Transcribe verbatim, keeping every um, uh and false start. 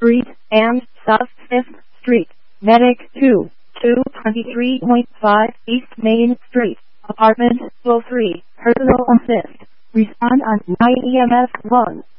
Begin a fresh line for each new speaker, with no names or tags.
Street and South fifth Street. Medic two, two twenty-three point five East Main Street. Apartment oh three. Personal assist. Respond on nine E M S one.